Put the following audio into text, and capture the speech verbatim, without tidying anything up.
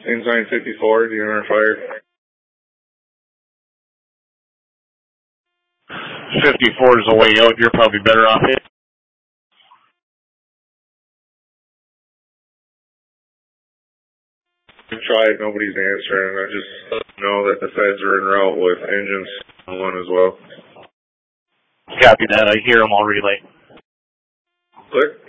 Ensign fifty-four, D N R fire. fifty-four is the way out. You're probably better off it. I tried, nobody's answering. I just know that the feds are en route with engines on one as well. Copy that. I hear them. I'll relay. Click.